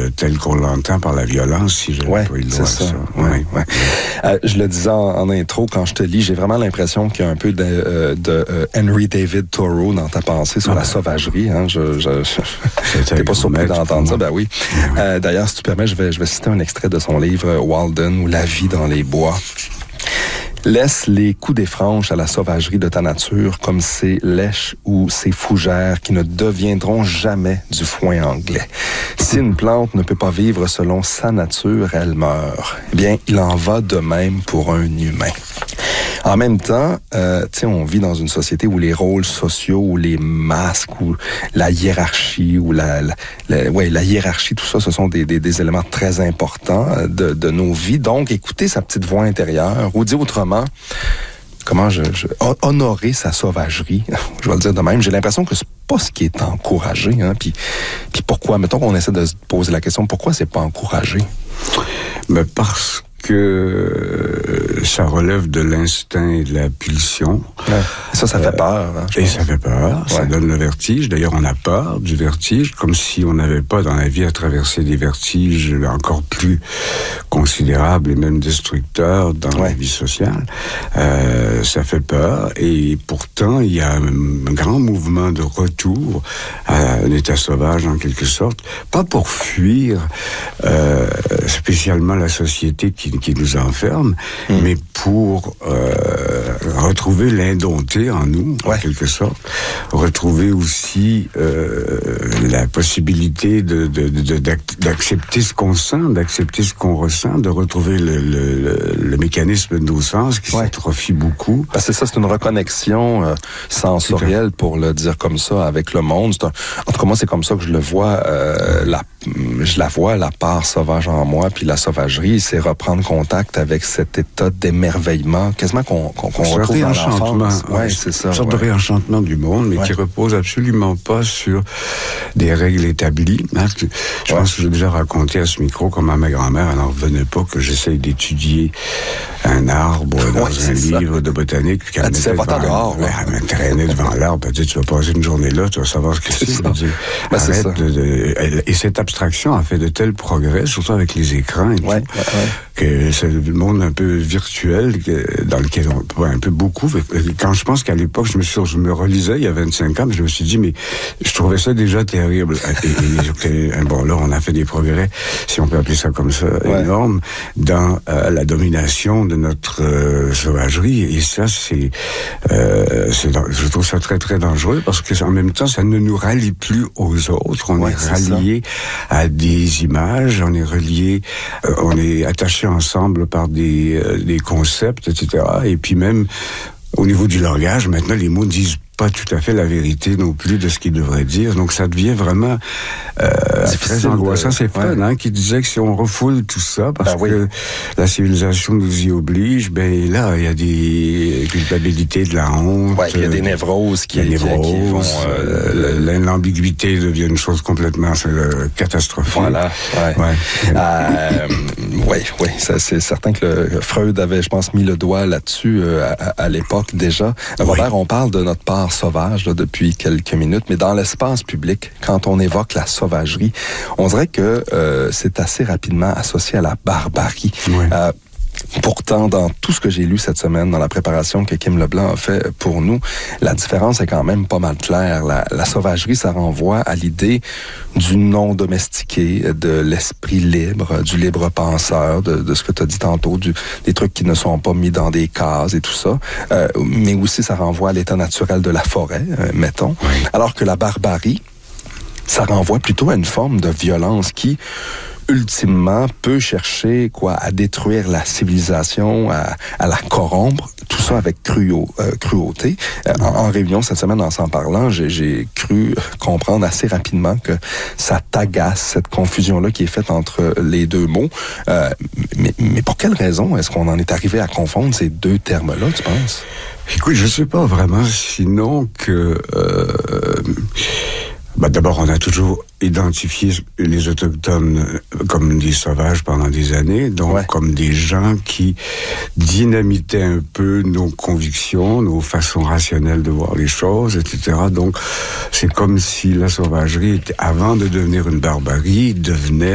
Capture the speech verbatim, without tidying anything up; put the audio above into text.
euh, tel qu'on l'entend par la violence, si je ouais, pas eu le c'est droit ça. à ça. Ouais, Ouais. ouais. Euh, je le disais en, en intro, quand je te lis, j'ai vraiment l'impression qu'il y a un peu de, euh, de euh, Henry David Thoreau dans ta pensée sur ah, la ben, sauvagerie. Hein. Je, je, je t'es pas surpris d'entendre ça, ben oui. Ouais, ouais. Euh, d'ailleurs, si tu permets, je vais, je vais citer un extrait de son livre Walden ou La vie dans les bois. Laisse les coups des franches à la sauvagerie de ta nature comme ces lèches ou ces fougères qui ne deviendront jamais du foin anglais. Si une plante ne peut pas vivre selon sa nature, elle meurt. Eh bien, il en va de même pour un humain. En même temps, euh, tu sais, on vit dans une société où les rôles sociaux, ou les masques, ou la hiérarchie, ou la, la, la, ouais, la hiérarchie, tout ça, ce sont des, des, des éléments très importants de, de nos vies. Donc, écouter sa petite voix intérieure, ou dire autrement, comment je, je honorer sa sauvagerie, je vais le dire de même. J'ai l'impression que c'est pas ce qui est encouragé, hein. Puis, puis pourquoi, mettons qu'on essaie de se poser la question, pourquoi c'est pas encouragé? Mais parce que ça relève de l'instinct et de la pulsion. Ouais. Ça, ça fait peur. Hein, et ça fait peur, ouais. Ça donne le vertige. D'ailleurs, on a peur du vertige, comme si on n'avait pas dans la vie à traverser des vertiges encore plus considérables et même destructeurs dans ouais. la vie sociale. Euh, ça fait peur, et pourtant, il y a un grand mouvement de retour à un état sauvage, en quelque sorte. Pas pour fuir euh, spécialement la société qui qui nous enferme, mmh. mais pour euh, retrouver l'indompté en nous, ouais. en quelque sorte, retrouver aussi euh, la possibilité de, de, de, d'accepter ce qu'on sent, d'accepter ce qu'on ressent, de retrouver le, le, le mécanisme de nos sens qui ouais. s'atrophie beaucoup. Parce que ça, c'est une reconnexion euh, sensorielle, pour le dire comme ça, avec le monde. C'est un... En tout cas, moi, c'est comme ça que je le vois. Euh, la... Je la vois, la part sauvage en moi, puis la sauvagerie, c'est reprendre contact avec cet état d'émerveillement, quasiment qu'on, qu'on, qu'on retrouve dans l'enfance. Ouais, c'est ça. Une sorte ouais. de réenchantement du monde, mais ouais. qui repose absolument pas sur des règles établies. Je ouais. pense que j'ai déjà raconté à ce micro comment ma grand-mère, elle n'en revenait pas que j'essaye d'étudier un arbre dans ouais, un livre ça. de botanique. Elle, elle disait, va-t'en dehors. Ouais, elle me traînait devant l'arbre, elle dit, tu vas passer une journée là, tu vas savoir ce que c'est. c'est ben, arrête ça. De, de, et cette abstraction a fait de tels progrès, surtout avec les écrans et ouais, tout, ouais, ouais. que c'est le monde un peu virtuel que, dans lequel on ouais, un peu beaucoup. Quand je pense qu'à l'époque, je me suis, je me relisais il y a vingt-cinq ans, je me suis dit, mais je trouvais ça déjà terrible. Et, et, et bon, là, on a fait des progrès, si on peut appeler ça comme ça, ouais. énormes, dans euh, la domination de notre euh, sauvagerie. Et ça, c'est, euh, c'est, je trouve ça très, très dangereux, parce que en même temps, ça ne nous rallie plus aux autres. On ouais, est ralliés à des images, on est reliés, euh, on est attachés ensemble par des, euh, des concepts, et cetera. Et puis même, au niveau du langage, maintenant, les mots disent pas tout à fait la vérité non plus de ce qu'ils devraient dire. Donc, ça devient vraiment euh, très angoissant. De... C'est Freud, ouais. hein, qui disait que si on refoule tout ça, parce ben, que oui. la civilisation nous y oblige, ben là, il y a des culpabilités, de la honte. Ouais, il y a des névroses qui, qui, névroses, qui vont... Euh, l'ambiguïté devient une chose complètement euh, catastrophique. Voilà, ouais. ouais. euh, oui, oui, ça, c'est certain que le, Freud avait, je pense, mis le doigt là-dessus euh, à, à l'époque déjà. Oui. Robert, on parle de notre part sauvage là, depuis quelques minutes, mais dans l'espace public, quand on évoque la sauvagerie, on dirait que euh, c'est assez rapidement associé à la barbarie. Oui. Euh, Pourtant, dans tout ce que j'ai lu cette semaine, dans la préparation que Kim Leblanc a fait pour nous, la différence est quand même pas mal claire. La, la sauvagerie, ça renvoie à l'idée du non domestiqué, de l'esprit libre, du libre penseur, de, de ce que tu as dit tantôt, du, des trucs qui ne sont pas mis dans des cases et tout ça. Euh, mais aussi, ça renvoie à l'état naturel de la forêt, euh, mettons. Oui. Alors que la barbarie, ça renvoie plutôt à une forme de violence qui... ultimement, peut chercher quoi à détruire la civilisation, à, à la corrompre, tout ça avec cruau, euh, cruauté. Euh, en, en réunion cette semaine, en s'en parlant, j'ai, j'ai cru comprendre assez rapidement que ça t'agace, cette confusion-là qui est faite entre les deux mots. Euh, mais, mais pour quelle raison est-ce qu'on en est arrivé à confondre ces deux termes-là, tu penses? Écoute, je sais pas vraiment, sinon que... Euh, bah d'abord, on a toujours identifié les Autochtones comme des sauvages pendant des années, donc ouais. comme des gens qui dynamitaient un peu nos convictions, nos façons rationnelles de voir les choses, et cetera. Donc, c'est comme si la sauvagerie, avant de devenir une barbarie, devenait